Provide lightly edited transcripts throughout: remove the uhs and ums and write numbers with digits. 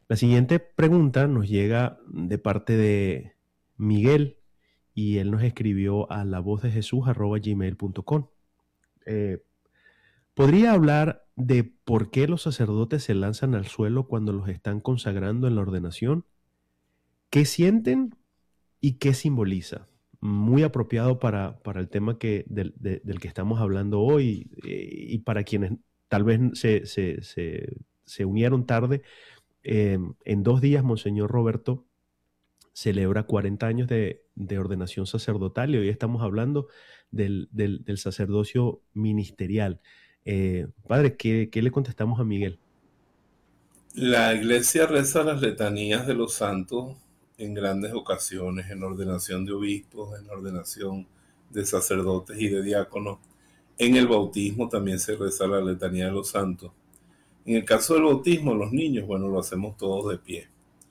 La siguiente pregunta nos llega de parte de Miguel y él nos escribió a lavozdejesús@gmail.com. Eh, ¿Podría hablar de por qué los sacerdotes se lanzan al suelo cuando los están consagrando en la ordenación? ¿Qué sienten y qué simboliza? Muy apropiado para el tema del que estamos hablando hoy, y para quienes tal vez se unieron tarde. En 2 días, Monseñor Roberto celebra 40 años de ordenación sacerdotal y hoy estamos hablando del sacerdocio ministerial. Padre, ¿qué le contestamos a Miguel? La iglesia reza las letanías de los santos en grandes ocasiones, en la ordenación de obispos, en la ordenación de sacerdotes y de diáconos. En el bautismo también se reza la letanía de los santos. En el caso del bautismo, los niños, bueno, lo hacemos todos de pie.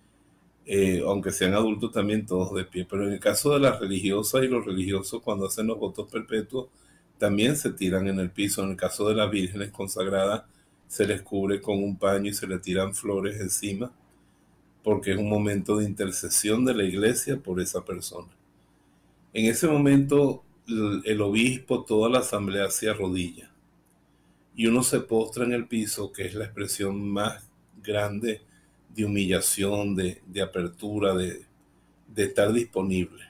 Aunque sean adultos también todos de pie. Pero en el caso de las religiosas y los religiosos, cuando hacen los votos perpetuos, también se tiran en el piso. En el caso de las vírgenes consagradas, se les cubre con un paño y se les tiran flores encima, porque es un momento de intercesión de la iglesia por esa persona. En ese momento, el obispo, toda la asamblea se arrodilla y uno se postra en el piso, que es la expresión más grande de humillación, de apertura, de estar disponible.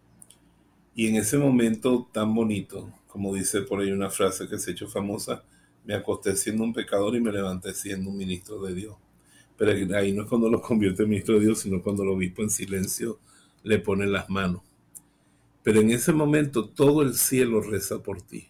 Y en ese momento tan bonito, como dice por ahí una frase que se ha hecho famosa, me acosté siendo un pecador y me levanté siendo un ministro de Dios. Pero ahí no es cuando lo convierte en ministro de Dios, sino cuando el obispo en silencio le pone las manos. Pero en ese momento todo el cielo reza por ti.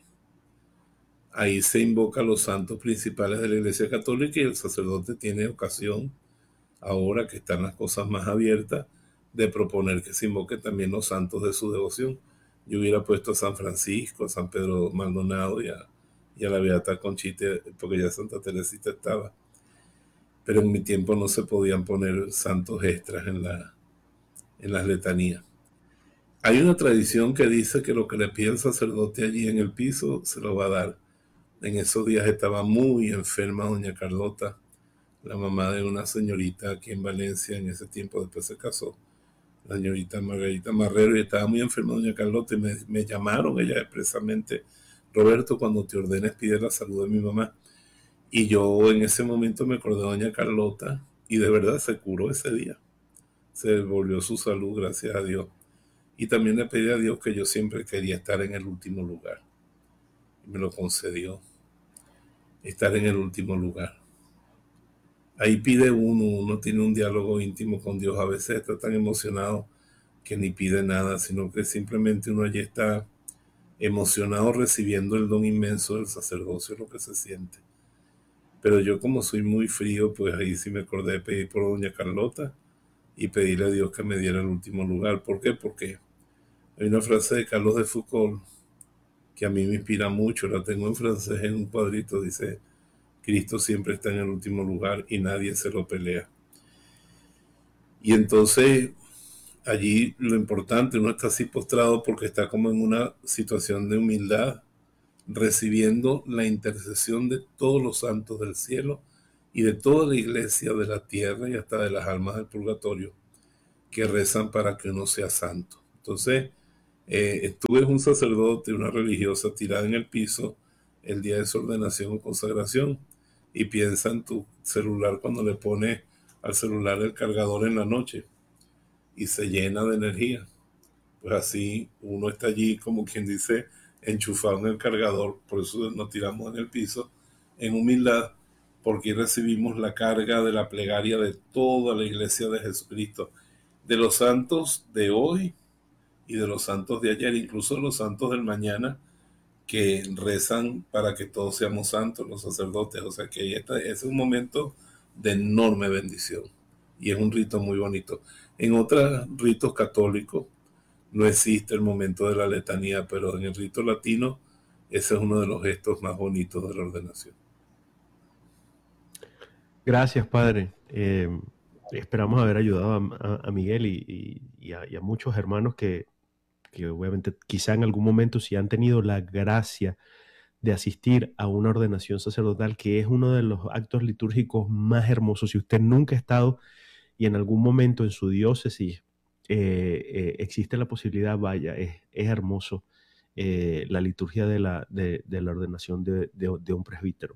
Ahí se invoca a los santos principales de la Iglesia Católica y el sacerdote tiene ocasión, ahora que están las cosas más abiertas, de proponer que se invoque también los santos de su devoción. Yo hubiera puesto a San Francisco, a San Pedro Maldonado y a la Beata Conchita, porque ya Santa Teresita estaba. Pero en mi tiempo no se podían poner santos extras en las letanías. Hay una tradición que dice que lo que le pide el sacerdote allí en el piso se lo va a dar. En esos días estaba muy enferma doña Carlota, la mamá de una señorita aquí en Valencia, en ese tiempo después se casó, la señorita Margarita Marrero, y estaba muy enferma doña Carlota y me llamaron ella expresamente: Roberto, cuando te ordenes pide la salud de mi mamá. Y yo en ese momento me acordé de doña Carlota y de verdad se curó ese día, se devolvió su salud, gracias a Dios. Y también le pedí a Dios que yo siempre quería estar en el último lugar y me lo concedió, estar en el último lugar. Ahí pide uno tiene un diálogo íntimo con Dios. A veces está tan emocionado que ni pide nada, sino que simplemente uno allí está emocionado recibiendo el don inmenso del sacerdocio, lo que se siente. Pero yo, como soy muy frío, pues ahí sí me acordé de pedir por doña Carlota y pedirle a Dios que me diera el último lugar. ¿Por qué? Porque hay una frase de Carlos de Foucault que a mí me inspira mucho, la tengo en francés en un cuadrito, dice: Cristo siempre está en el último lugar y nadie se lo pelea. Y entonces allí lo importante, uno está así postrado porque está como en una situación de humildad, recibiendo la intercesión de todos los santos del cielo y de toda la iglesia de la tierra y hasta de las almas del purgatorio, que rezan para que uno sea santo. Entonces, tú eres un sacerdote, una religiosa tirada en el piso el día de su ordenación o consagración y piensa en tu celular cuando le pones al celular el cargador en la noche y se llena de energía. Pues así uno está allí, como quien dice, enchufado en el cargador. Por eso nos tiramos en el piso en humildad, porque recibimos la carga de la plegaria de toda la iglesia de Jesucristo, de los santos de hoy y de los santos de ayer, incluso de los santos del mañana, que rezan para que todos seamos santos, los sacerdotes. O sea que es un momento de enorme bendición y es un rito muy bonito. En otros ritos católicos no existe el momento de la letanía, pero en el rito latino ese es uno de los gestos más bonitos de la ordenación. Gracias, Padre. Esperamos haber ayudado a Miguel y a muchos hermanos que obviamente quizá en algún momento, si han tenido la gracia de asistir a una ordenación sacerdotal, que es uno de los actos litúrgicos más hermosos. Si usted nunca ha estado y en algún momento en su diócesis existe la posibilidad, vaya, es hermoso la liturgia de la ordenación de un presbítero.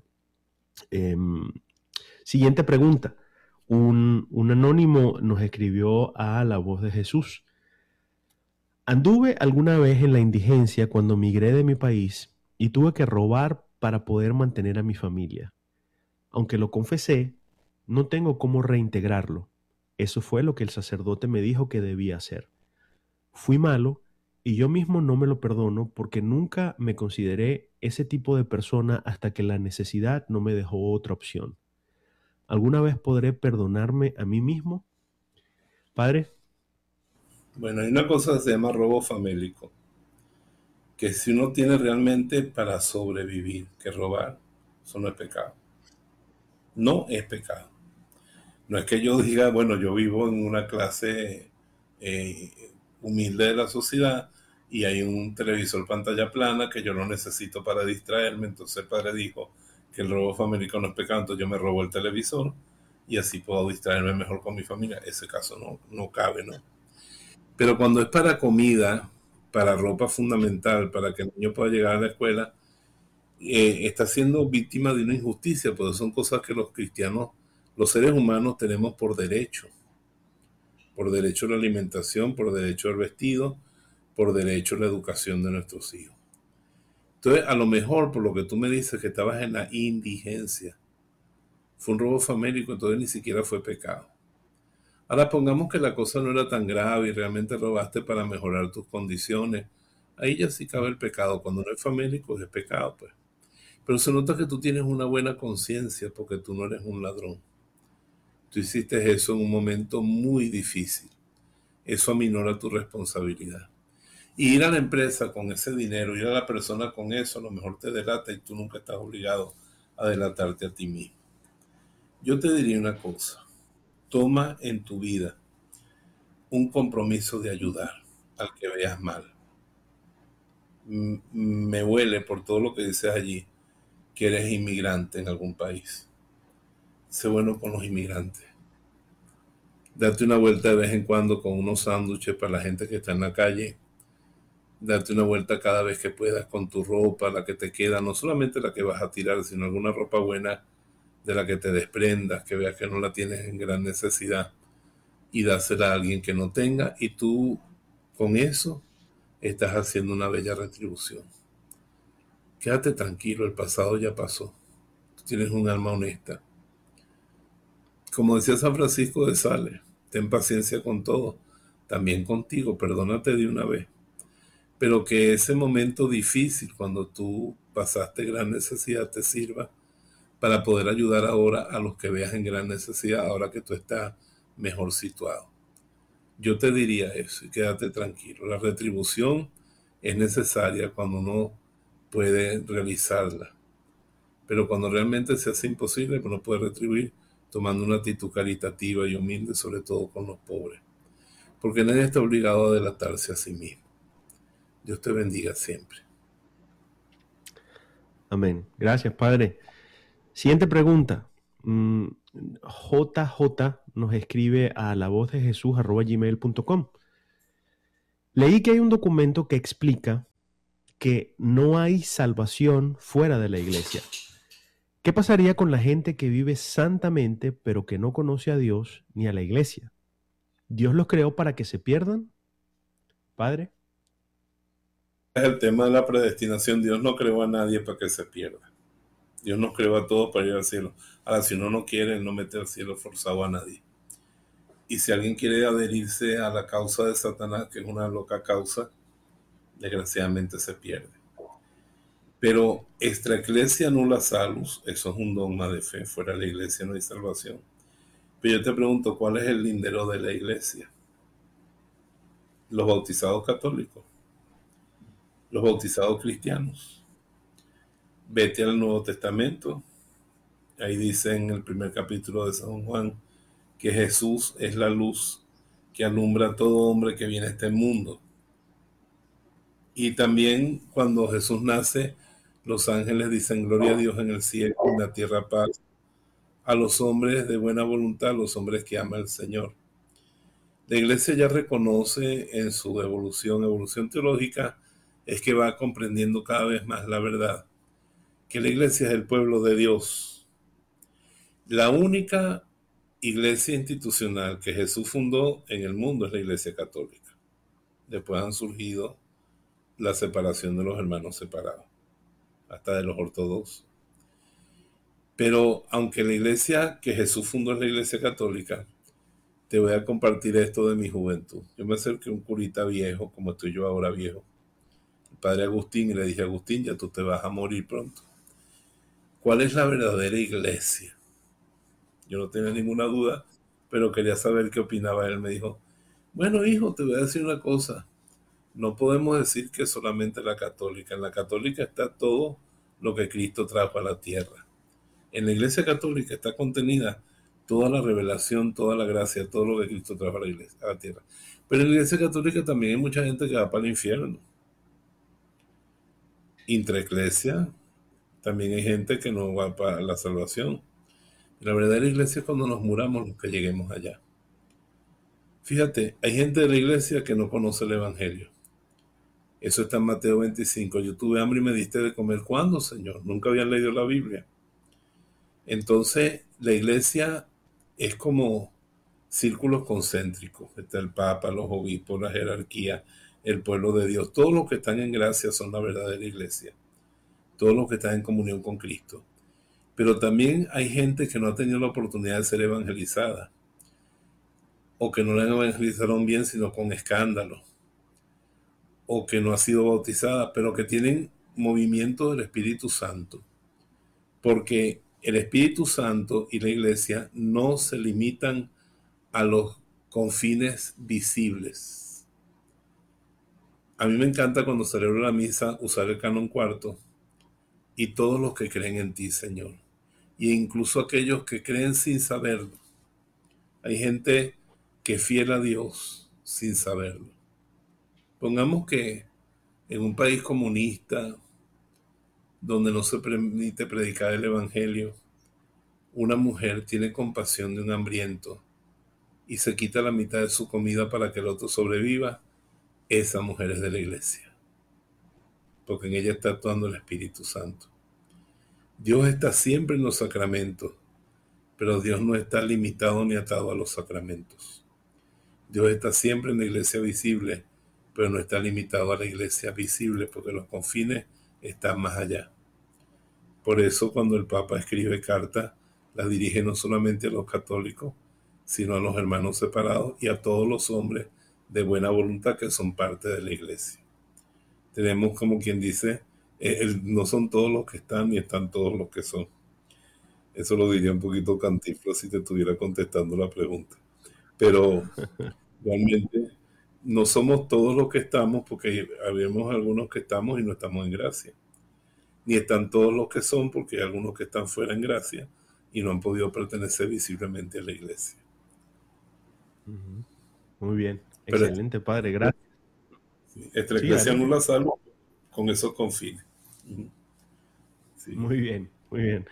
Siguiente pregunta. Un anónimo nos escribió a La Voz de Jesús. Anduve alguna vez en la indigencia cuando migré de mi país y tuve que robar para poder mantener a mi familia. Aunque lo confesé, no tengo cómo reintegrarlo. Eso fue lo que el sacerdote me dijo que debía hacer. Fui malo y yo mismo no me lo perdono porque nunca me consideré ese tipo de persona hasta que la necesidad no me dejó otra opción. ¿Alguna vez podré perdonarme a mí mismo? Padre. Bueno, hay una cosa que se llama robo famélico, que si uno tiene realmente para sobrevivir que robar, eso no es pecado. No es pecado. No es que yo diga, bueno, yo vivo en una clase eh, humilde de la sociedad y hay un televisor pantalla plana que yo no necesito para distraerme. Entonces el padre dijo que el robo famélico no es pecado, entonces yo me robo el televisor y así puedo distraerme mejor con mi familia. Ese caso no cabe, ¿no? Pero cuando es para comida, para ropa fundamental, para que el niño pueda llegar a la escuela, está siendo víctima de una injusticia, porque son cosas que los cristianos, los seres humanos tenemos por derecho a la alimentación, por derecho al vestido, por derecho a la educación de nuestros hijos. Entonces, a lo mejor, por lo que tú me dices, que estabas en la indigencia, fue un robo famélico, entonces ni siquiera fue pecado. Ahora pongamos que la cosa no era tan grave y realmente robaste para mejorar tus condiciones. Ahí ya sí cabe el pecado. Cuando no es famélico es pecado, pues. Pero se nota que tú tienes una buena conciencia porque tú no eres un ladrón. Tú hiciste eso en un momento muy difícil. Eso aminora tu responsabilidad. Y ir a la empresa con ese dinero, ir a la persona con eso, a lo mejor te delata y tú nunca estás obligado a delatarte a ti mismo. Yo te diría una cosa. Toma en tu vida un compromiso de ayudar al que veas mal. Me huele por todo lo que dices allí que eres inmigrante en algún país. Sé bueno con los inmigrantes. Date una vuelta de vez en cuando con unos sándwiches para la gente que está en la calle. Date una vuelta cada vez que puedas con tu ropa, la que te queda, no solamente la que vas a tirar, sino alguna ropa buena de la que te desprendas, que veas que no la tienes en gran necesidad y dásela a alguien que no tenga, y tú con eso estás haciendo una bella retribución. Quédate tranquilo, el pasado ya pasó. Tú tienes un alma honesta. Como decía San Francisco de Sales, ten paciencia con todo, también contigo, perdónate de una vez. Pero que ese momento difícil, cuando tú pasaste gran necesidad, te sirva para poder ayudar ahora a los que veas en gran necesidad, ahora que tú estás mejor situado. Yo te diría eso y quédate tranquilo. La retribución es necesaria cuando uno puede realizarla. Pero cuando realmente se hace imposible, uno puede retribuir tomando una actitud caritativa y humilde, sobre todo con los pobres. Porque nadie está obligado a delatarse a sí mismo. Dios te bendiga siempre. Amén. Gracias, Padre. Siguiente pregunta. JJ nos escribe a lavozdejesús@gmail.com. Leí que hay un documento que explica que no hay salvación fuera de la iglesia. ¿Qué pasaría con la gente que vive santamente pero que no conoce a Dios ni a la iglesia? ¿Dios los creó para que se pierdan? Padre. Es el tema de la predestinación. Dios no creó a nadie para que se pierda. Dios nos creó a todos para ir al cielo. Ahora, si uno no quiere, Él no mete al cielo forzado a nadie. Y si alguien quiere adherirse a la causa de Satanás, que es una loca causa, desgraciadamente se pierde. Pero extra ecclesia nulla salus, eso es un dogma de fe, fuera de la iglesia no hay salvación. Pero yo te pregunto, ¿cuál es el lindero de la iglesia? Los bautizados católicos, los bautizados cristianos. Vete al Nuevo Testamento, ahí dice en el primer capítulo de San Juan que Jesús es la luz que alumbra a todo hombre que viene a este mundo. Y también cuando Jesús nace, los ángeles dicen gloria a Dios en el cielo y en la tierra paz a los hombres de buena voluntad, los hombres que ama el Señor. La iglesia ya reconoce en su evolución teológica, es que va comprendiendo cada vez más la verdad, que la iglesia es el pueblo de Dios. La única iglesia institucional que Jesús fundó en el mundo es la iglesia católica. Después han surgido la separación de los hermanos separados, hasta de los ortodoxos. Pero aunque la iglesia que Jesús fundó es la iglesia católica, te voy a compartir esto de mi juventud. Yo me acerqué a un curita viejo, como estoy yo ahora viejo, el padre Agustín, y le dije: Agustín, ya tú te vas a morir pronto. ¿Cuál es la verdadera iglesia? Yo no tenía ninguna duda, pero quería saber qué opinaba él. Me dijo: bueno, hijo, te voy a decir una cosa. No podemos decir que solamente la católica. En la católica está todo lo que Cristo trajo a la tierra. En la iglesia católica está contenida toda la revelación, toda la gracia, todo lo que Cristo trajo a la iglesia, a la tierra. Pero en la iglesia católica también hay mucha gente que va para el infierno. Intraeclesia, también hay gente que no va para la salvación. La verdadera iglesia es cuando nos muramos los que lleguemos allá. Fíjate, hay gente de la iglesia que no conoce el evangelio. Eso está en Mateo 25. Yo tuve hambre y me diste de comer. ¿Cuándo, Señor? Nunca habían leído la Biblia. Entonces, la iglesia es como círculos concéntricos. Está el Papa, los obispos, la jerarquía, el pueblo de Dios. Todos los que están en gracia son la verdadera iglesia. Todos los que están en comunión con Cristo. Pero también hay gente que no ha tenido la oportunidad de ser evangelizada, o que no la evangelizaron bien, sino con escándalo, o que no ha sido bautizada, pero que tienen movimiento del Espíritu Santo. Porque el Espíritu Santo y la iglesia no se limitan a los confines visibles. A mí me encanta cuando celebro la misa usar el canon cuarto y todos los que creen en ti, Señor. Y incluso aquellos que creen sin saberlo. Hay gente que es fiel a Dios sin saberlo. Pongamos que en un país comunista, donde no se permite predicar el evangelio, una mujer tiene compasión de un hambriento y se quita la mitad de su comida para que el otro sobreviva. Esa mujer es de la iglesia, porque en ella está actuando el Espíritu Santo. Dios está siempre en los sacramentos, pero Dios no está limitado ni atado a los sacramentos. Dios está siempre en la iglesia visible, pero no está limitado a la iglesia visible, porque los confines están más allá. Por eso cuando el Papa escribe cartas, las dirige no solamente a los católicos, sino a los hermanos separados y a todos los hombres de buena voluntad que son parte de la iglesia. Tenemos, como quien dice, no son todos los que están ni están todos los que son. Eso lo diría un poquito Cantinflas si te estuviera contestando la pregunta. Pero realmente no somos todos los que estamos, porque habemos algunos que estamos y no estamos en gracia. Ni están todos los que son, porque hay algunos que están fuera en gracia y no han podido pertenecer visiblemente a la iglesia. Muy bien, Pero excelente, padre, gracias. esta Sí, iglesia no adelante. la salvo con esos confines. Sí. Muy bien, muy bien.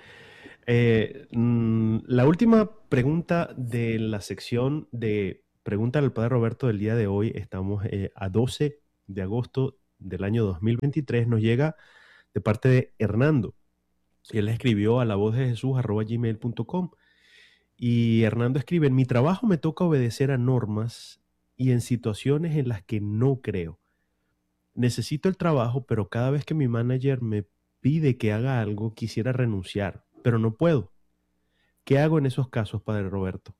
La última pregunta de la sección de Pregúntale al Padre Roberto del día de hoy, estamos a 12 de agosto del año 2023, nos llega de parte de Hernando. Él escribió a lavozdejesús@gmail.com y Hernando escribe: en mi trabajo me toca obedecer a normas y en situaciones en las que no creo. Necesito el trabajo, pero cada vez que mi manager me pide que haga algo, quisiera renunciar, pero no puedo. ¿Qué hago en esos casos, padre Roberto?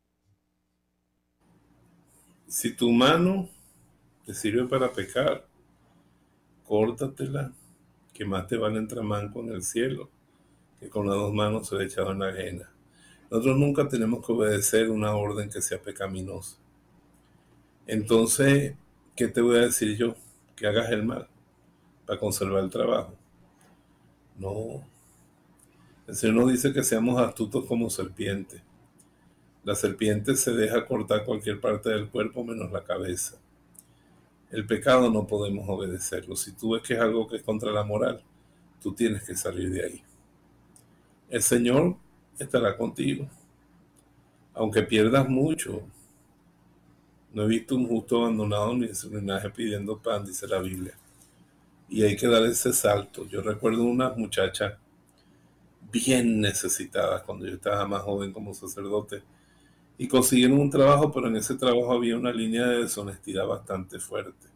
Si tu mano te sirve para pecar, córtatela, que más te vale entramanco en el cielo que con las dos manos ser echado en la ajena. Nosotros nunca tenemos que obedecer una orden que sea pecaminosa. Entonces, ¿qué te voy a decir yo? Que hagas el mal para conservar el trabajo. No. El Señor nos dice que seamos astutos como serpientes. La serpiente se deja cortar cualquier parte del cuerpo menos la cabeza. El pecado no podemos obedecerlo. Si tú ves que es algo que es contra la moral, tú tienes que salir de ahí. El Señor estará contigo. Aunque pierdas mucho, No he visto un justo abandonado ni en su linaje pidiendo pan, dice la Biblia. Y hay que dar ese salto. Yo recuerdo unas muchachas bien necesitadas cuando yo estaba más joven como sacerdote y consiguieron un trabajo, pero en ese trabajo había una línea de deshonestidad bastante fuerte.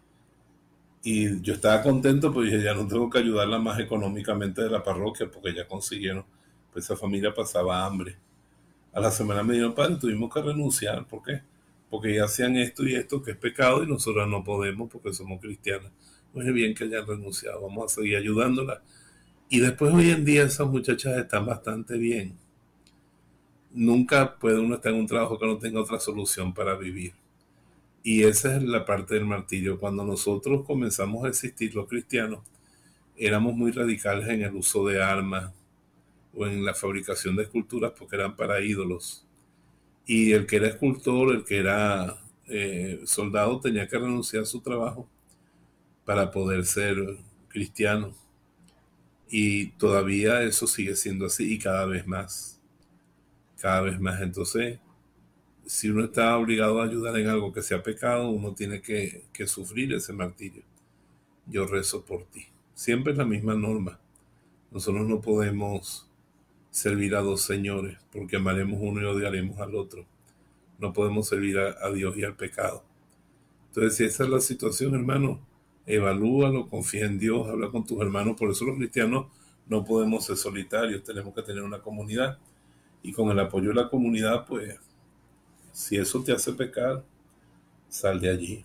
Y yo estaba contento porque dije, ya no tengo que ayudarla más económicamente de la parroquia porque ya consiguieron, pues esa familia pasaba hambre. A la semana me dijeron, padre, tuvimos que renunciar. ¿Por qué? Porque ya hacían esto y esto que es pecado y nosotros no podemos porque somos cristianas. Pues es bien que hayan renunciado, vamos a seguir ayudándola. Y después hoy en día esas muchachas están bastante bien. Nunca puede uno estar en un trabajo que no tenga otra solución para vivir. Y esa es la parte del martirio. Cuando nosotros comenzamos a existir los cristianos, éramos muy radicales en el uso de armas o en la fabricación de esculturas porque eran para ídolos. Y el que era escultor, el que era soldado, tenía que renunciar a su trabajo para poder ser cristiano. Y todavía eso sigue siendo así y cada vez más. Cada vez más. Entonces, si uno está obligado a ayudar en algo que sea pecado, uno tiene que sufrir ese martirio. Yo rezo por ti. Siempre es la misma norma. Nosotros no podemos servir a dos señores porque amaremos uno y odiaremos al otro. No podemos servir a Dios y al pecado. Entonces, si esa es la situación, hermano, evalúalo, confía en Dios, habla con tus hermanos. Por eso los cristianos no podemos ser solitarios, tenemos que tener una comunidad. Y con el apoyo de la comunidad, pues, si eso te hace pecar, sal de allí.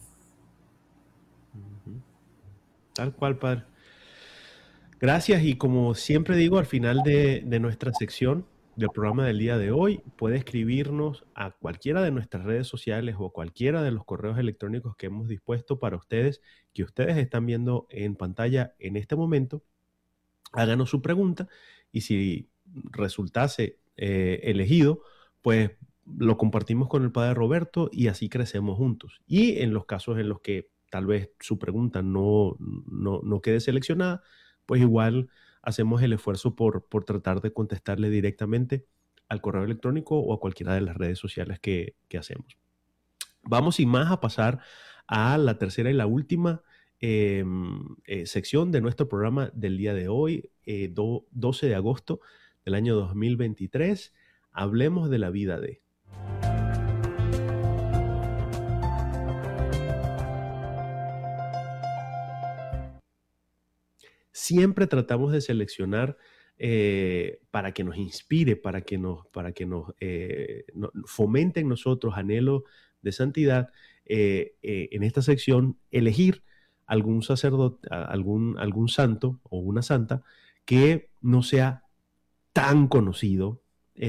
Tal cual, padre. Gracias y como siempre digo, al final de nuestra sección del programa del día de hoy, puede escribirnos a cualquiera de nuestras redes sociales o cualquiera de los correos electrónicos que hemos dispuesto para ustedes, que ustedes están viendo en pantalla en este momento. Háganos su pregunta y si resultase elegido, pues lo compartimos con el padre Roberto y así crecemos juntos. Y en los casos en los que tal vez su pregunta no quede seleccionada, pues igual hacemos el esfuerzo por tratar de contestarle directamente al correo electrónico o a cualquiera de las redes sociales que hacemos. Vamos sin más a pasar a la tercera y la última sección de nuestro programa del día de hoy, 12 de agosto del año 2023. Hablemos de la vida de... Siempre tratamos de seleccionar para que nos inspire, para que nos fomente en nosotros anhelo de santidad, en esta sección elegir algún sacerdote, algún santo o una santa que no sea tan conocido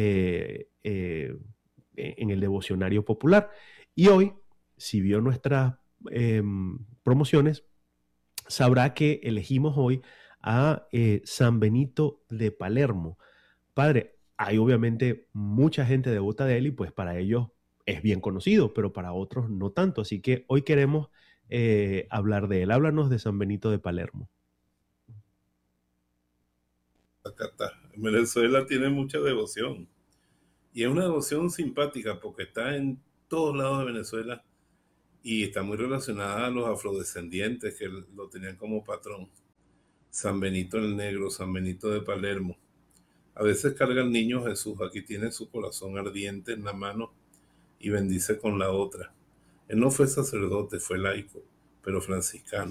en el devocionario popular. Y hoy, si vio nuestras promociones, sabrá que elegimos hoy a San Benito de Palermo. Padre, hay obviamente mucha gente devota de él y pues para ellos es bien conocido, pero para otros no tanto. Así que hoy queremos hablar de él. Háblanos de San Benito de Palermo. Acá está. Venezuela tiene mucha devoción. Y es una devoción simpática porque está en todos lados de Venezuela y está muy relacionada a los afrodescendientes que lo tenían como patrón. San Benito el Negro, San Benito de Palermo. A veces carga el niño Jesús, aquí tiene su corazón ardiente en la mano y bendice con la otra. Él no fue sacerdote, fue laico, pero franciscano.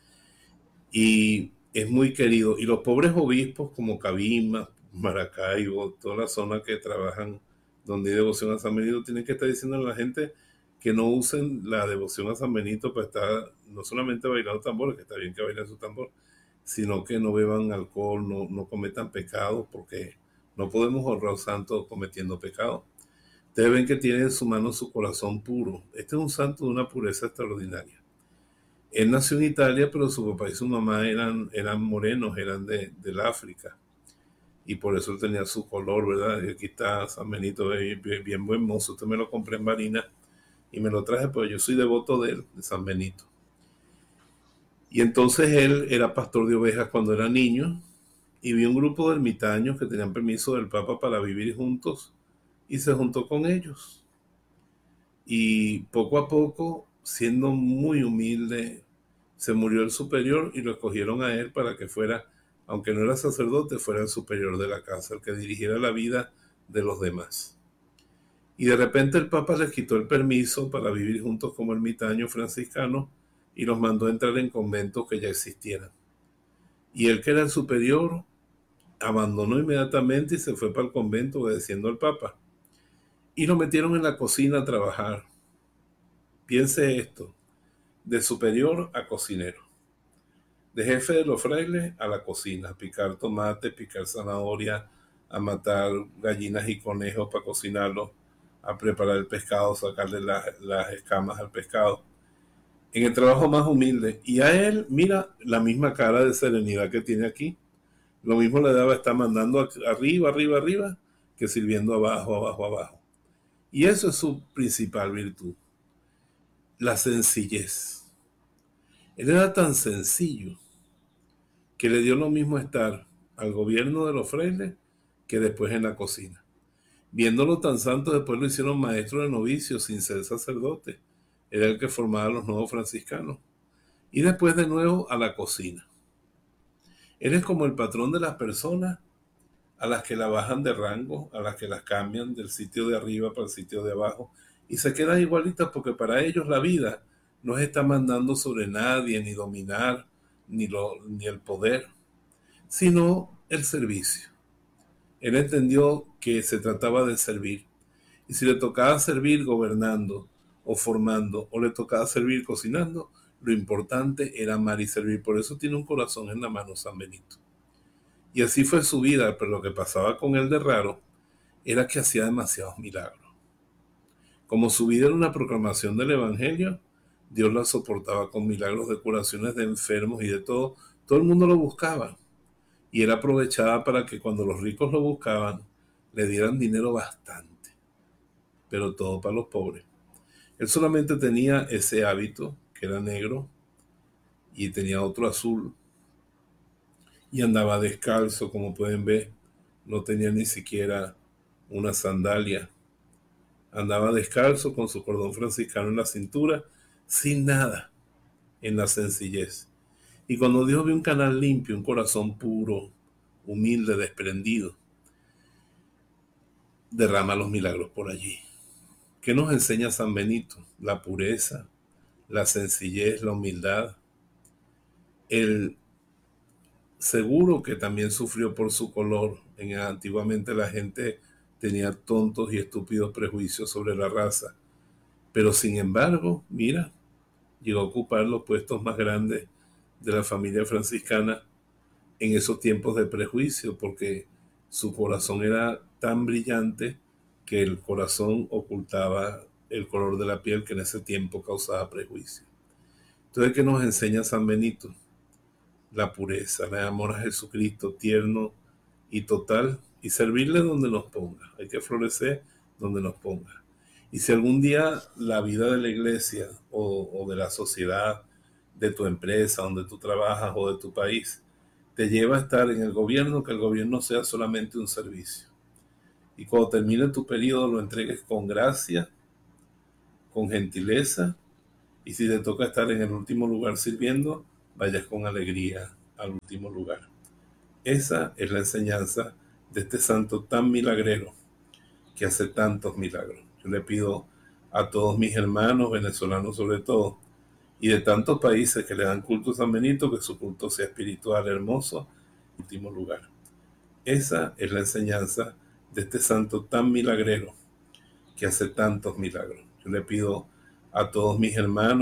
Y es muy querido. Y los pobres obispos como Cabima, Maracaibo, toda la zona que trabajan donde hay devoción a San Benito, tienen que estar diciendo a la gente que no usen la devoción a San Benito para estar no solamente bailando tambores, que está bien que bailen su tambor, sino que no beban alcohol, no cometan pecados, porque no podemos honrar a un santo cometiendo pecados. Ustedes ven que tiene en su mano su corazón puro. Este es un santo de una pureza extraordinaria. Él nació en Italia, pero su papá y su mamá eran morenos, eran del África. Y por eso él tenía su color, ¿verdad? Y aquí está San Benito, bien buen mozo. Usted me lo compré en Marina y me lo traje, pero yo soy devoto de él, de San Benito. Y entonces él era pastor de ovejas cuando era niño y vio un grupo de ermitaños que tenían permiso del Papa para vivir juntos y se juntó con ellos. Y poco a poco, siendo muy humilde, se murió el superior y lo escogieron a él para que fuera, aunque no era sacerdote, fuera el superior de la casa, el que dirigiera la vida de los demás. Y de repente el Papa les quitó el permiso para vivir juntos como ermitaños franciscanos y los mandó a entrar en conventos que ya existieran. Y él, que era el superior, abandonó inmediatamente y se fue para el convento obedeciendo al Papa. Y lo metieron en la cocina a trabajar. Piense esto, de superior a cocinero, de jefe de los frailes a la cocina, a picar tomate, picar zanahoria, a matar gallinas y conejos para cocinarlos, a preparar el pescado, sacarle las escamas al pescado, en el trabajo más humilde. Y a él, mira, la misma cara de serenidad que tiene aquí. Lo mismo le daba estar mandando arriba, arriba, arriba, que sirviendo abajo, abajo, abajo. Y eso es su principal virtud, la sencillez. Él era tan sencillo que le dio lo mismo estar al gobierno de los frailes que después en la cocina. Viéndolo tan santo, después lo hicieron maestro de novicios sin ser sacerdote. Era el que formaba a los nuevos franciscanos. Y después de nuevo a la cocina. Él es como el patrón de las personas a las que la bajan de rango, a las que las cambian del sitio de arriba para el sitio de abajo, y se quedan igualitas porque para ellos la vida no es estar mandando sobre nadie, ni dominar, ni el poder, sino el servicio. Él entendió que se trataba de servir, y si le tocaba servir gobernando o formando, o le tocaba servir cocinando, lo importante era amar y servir. Por eso tiene un corazón en la mano San Benito. Y así fue su vida, pero lo que pasaba con él de raro era que hacía demasiados milagros. Como su vida era una proclamación del Evangelio, Dios la soportaba con milagros de curaciones de enfermos y de todo. Todo el mundo lo buscaba. Y él aprovechaba para que cuando los ricos lo buscaban, le dieran dinero bastante, pero todo para los pobres. Él solamente tenía ese hábito, que era negro, y tenía otro azul, y andaba descalzo, como pueden ver. No tenía ni siquiera una sandalia. Andaba descalzo con su cordón franciscano en la cintura, sin nada, en la sencillez. Y cuando Dios ve un canal limpio, un corazón puro, humilde, desprendido, derrama los milagros por allí. ¿Qué nos enseña San Benito? La pureza, la sencillez, la humildad. El seguro que también sufrió por su color. Antiguamente la gente tenía tontos y estúpidos prejuicios sobre la raza. Pero sin embargo, mira, llegó a ocupar los puestos más grandes de la familia franciscana en esos tiempos de prejuicio, porque su corazón era tan brillante que el corazón ocultaba el color de la piel que en ese tiempo causaba prejuicio. Entonces, ¿qué nos enseña San Benito? La pureza, el amor a Jesucristo tierno y total, y servirle donde nos ponga. Hay que florecer donde nos ponga. Y si algún día la vida de la iglesia o de la sociedad, de tu empresa, donde tú trabajas o de tu país, te lleva a estar en el gobierno, que el gobierno sea solamente un servicio. Y cuando termine tu periodo lo entregues con gracia, con gentileza, y si te toca estar en el último lugar sirviendo, vayas con alegría al último lugar. Esa es la enseñanza de este santo tan milagrero que hace tantos milagros. Yo le pido a todos mis hermanos, venezolanos sobre todo, y de tantos países que le dan culto a San Benito, que su culto sea espiritual, hermoso, en último lugar. Esa es la enseñanza de este santo tan milagrero que hace tantos milagros. Yo le pido a todos mis hermanos,